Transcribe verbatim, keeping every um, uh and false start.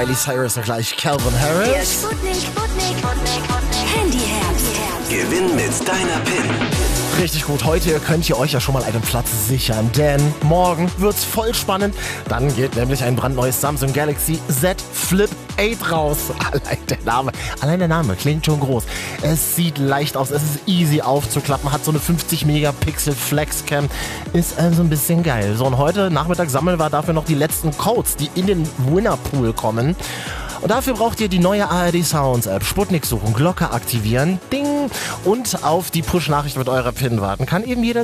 Miley Cyrus und gleich Calvin Der Harris. Sputnik, Sputnik, Sputnik, Handyherz. Gewinn mit deiner PIN. Richtig gut, heute könnt ihr euch ja schon mal einen Platz sichern, denn morgen wird's voll spannend. Dann geht nämlich ein brandneues Samsung Galaxy Z Flip acht raus. Allein der Name, allein der Name klingt schon groß. Es sieht leicht aus, es ist easy aufzuklappen, hat so eine fünfzig Megapixel Flexcam, ist also ein bisschen geil. So, und heute Nachmittag sammeln wir dafür noch die letzten Codes, die in den Winnerpool kommen. Und dafür braucht ihr die neue A R D Sounds App. Sputnik suchen, Glocke aktivieren, ding, und auf die Push-Nachricht mit eurer PIN warten. Kann eben jeder